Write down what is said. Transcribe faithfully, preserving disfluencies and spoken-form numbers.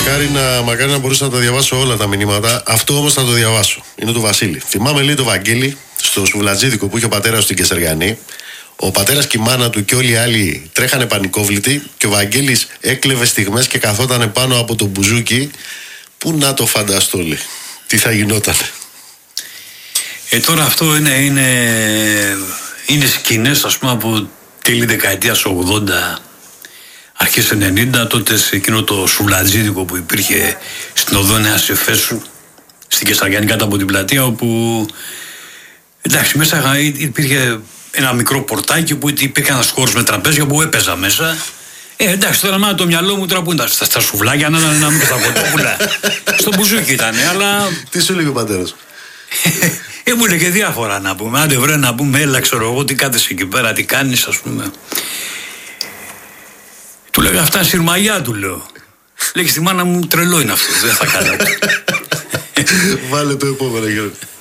Μακάρι να, μακάρι να μπορούσα να τα διαβάσω όλα τα μηνύματα. Αυτό όμως θα το διαβάσω. Είναι του Βασίλη. Θυμάμαι, λέει, το Βαγγέλη στο σουβλατζίδικο που είχε ο πατέρας στην Κεσαριανή. Ο πατέρας και η μάνα του και όλοι οι άλλοι τρέχανε πανικόβλητοι και ο Βαγγέλης έκλεβε στιγμές και καθότανε πάνω από το μπουζούκι. Πού να το φανταστώ, λέει. Τι θα γινότανε. Ε, τώρα αυτό είναι, είναι, είναι σκηνές, ας πούμε, από τέλη δεκαετίας ογδόντα, αρχές ενενήντα, τότε σε εκείνο το σουβλατζίδικο που υπήρχε στην οδό Νέας Εφέσου, στην Κεσαριανή κάτω από την πλατεία, όπου εντάξει, μέσα υπήρχε ένα μικρό πορτάκι που υπήρχε ένας χώρος με τραπέζια που έπαιζα μέσα. Ε, εντάξει, τώρα μάνα το μυαλό μου τώρα που ήταν στα, στα σουβλάκια, να ήταν και στα κοτόπουλα. Στο μπουζούκι ήταν, αλλά. Τι σου λέει ο πατέρας? Ε, μου έλεγε διάφορα να πούμε. Άντε βρε να πούμε, έλα, ξέρω εγώ τι κάθεσαι εκεί πέρα, τι κάνεις, ας πούμε. Του λέγα αυτά σιρμαγιά, του λέω. Λέγει στη μάνα μου, τρελό είναι αυτό, δεν θα κάνω. Βάλε το επόμενο, Γιώργο.